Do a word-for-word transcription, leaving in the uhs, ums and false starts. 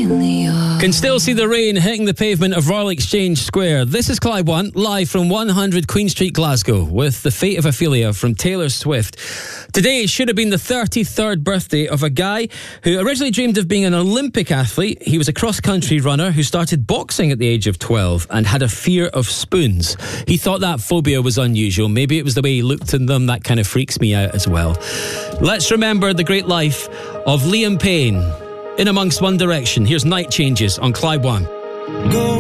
Can still see the rain hitting the pavement of Royal Exchange Square. This is Clyde One, live from one hundred Queen Street, Glasgow, with The Fate of Ophelia from Taylor Swift. Today should have been the thirty-third birthday of a guy who originally dreamed of being an Olympic athlete. He was a cross-country runner who started boxing at the age of twelve and had a fear of spoons. He thought that phobia was unusual. Maybe it was the way he looked in them. That kind of freaks me out as well. Let's remember the great life of Liam Payne. In amongst One Direction, here's Night Changes on Clyde One. Go.